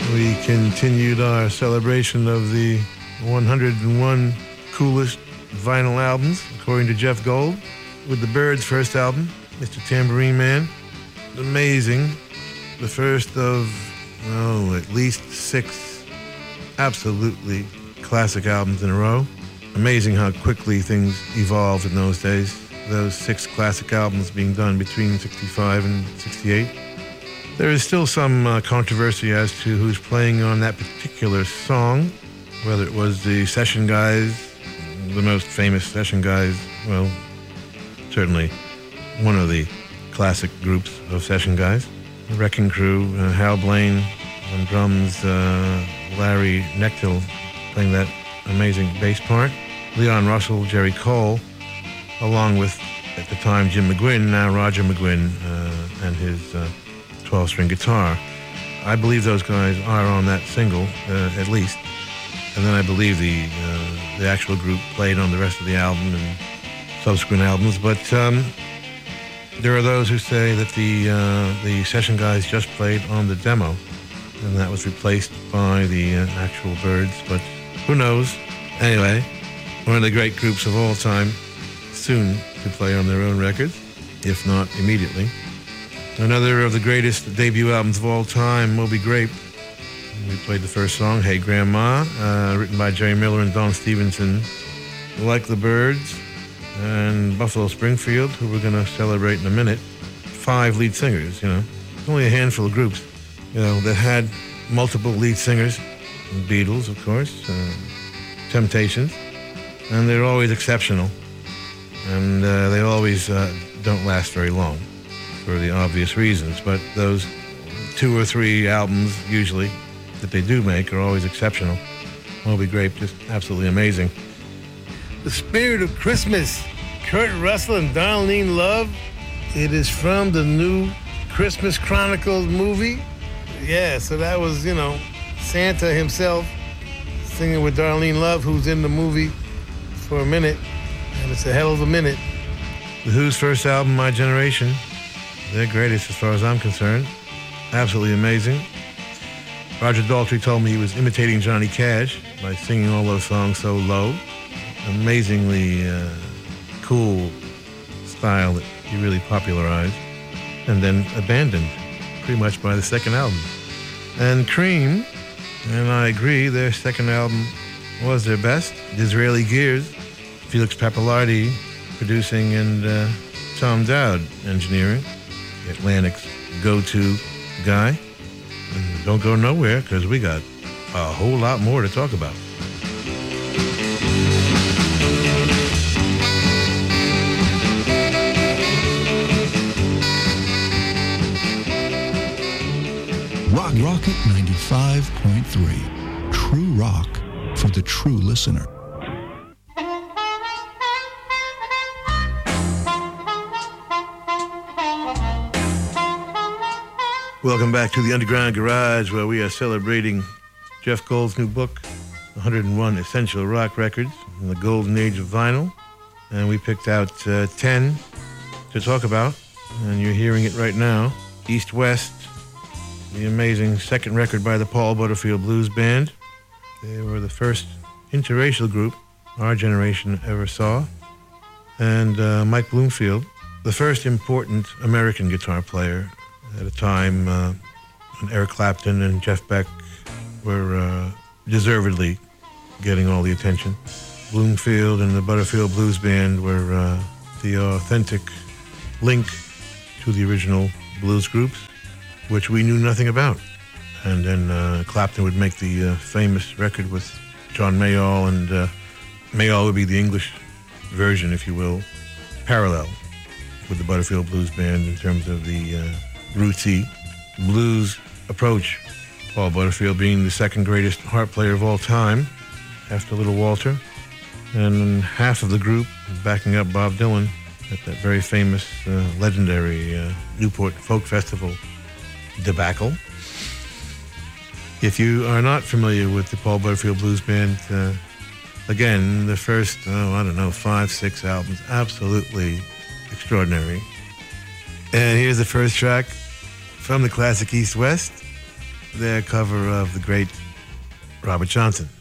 We continued our celebration of the 101 coolest vinyl albums, according to Jeff Gold, with the Byrds' first album, Mr. Tambourine Man. Amazing. The first of, at least 6 absolutely classic albums in a row. Amazing how quickly things evolved in those days. Those 6 classic albums being done between 65 and 68. There is still some controversy as to who's playing on that particular song, whether it was the session guys, the most famous session guys, well, certainly one of the classic groups of session guys. The Wrecking Crew, Hal Blaine on drums, Larry Knechtel playing that amazing bass part, Leon Russell, Jerry Cole, along with, at the time, Jim McGuinn, now Roger McGuinn, and his 12-string guitar. I believe those guys are on that single, at least. And then I believe the actual group played on the rest of the album and subsequent albums. But there are those who say that the session guys just played on the demo, and that was replaced by the actual Byrds. But who knows? Anyway, one of the great groups of all time, soon to play on their own records, if not immediately. Another of the greatest debut albums of all time, Moby Grape. We played the first song, Hey Grandma, written by Jerry Miller and Don Stevenson. Like the Byrds and Buffalo Springfield, who we're going to celebrate in a minute, 5 lead singers, Only a handful of groups, that had multiple lead singers. The Beatles, of course, Temptations, and they're always exceptional. And they always don't last very long, for the obvious reasons, but those 2 or 3 albums, usually, that they do make are always exceptional. Moby Grape, just absolutely amazing. The Spirit of Christmas, Kurt Russell and Darlene Love. It is from the new Christmas Chronicles movie. Yeah, so that was, Santa himself singing with Darlene Love, who's in the movie for a minute, and it's a hell of a minute. The Who's first album, My Generation, their greatest as far as I'm concerned. Absolutely amazing. Roger Daltrey told me he was imitating Johnny Cash by singing all those songs so low. Amazingly cool style that he really popularized and then abandoned pretty much by the second album. And Cream, and I agree, their second album was their best. Disraeli Gears, Felix Pappalardi producing, and Tom Dowd engineering, Atlantic's go-to guy. And don't go nowhere, because we got a whole lot more to talk about. Rocket 95.3. True rock for the true listener. Welcome back to the Underground Garage, where we are celebrating Jeff Gold's new book, 101 Essential Rock Records in the Golden Age of Vinyl. And we picked out 10 to talk about, and you're hearing it right now. East West, the amazing second record by the Paul Butterfield Blues Band. They were the first interracial group our generation ever saw. And Mike Bloomfield, the first important American guitar player at a time when Eric Clapton and Jeff Beck were deservedly getting all the attention. Bloomfield and the Butterfield Blues Band were the authentic link to the original blues groups, which we knew nothing about. And then Clapton would make the famous record with John Mayall, and Mayall would be the English version, if you will, parallel with the Butterfield Blues Band in terms of the rootsy blues approach. Paul Butterfield being the second greatest harp player of all time, after Little Walter, and half of the group backing up Bob Dylan at that very famous, legendary Newport Folk Festival debacle. If you are not familiar with the Paul Butterfield Blues Band, again, the first, 5, 6 albums, absolutely extraordinary. And here's the first track from the classic East West, their cover of the great Robert Johnson.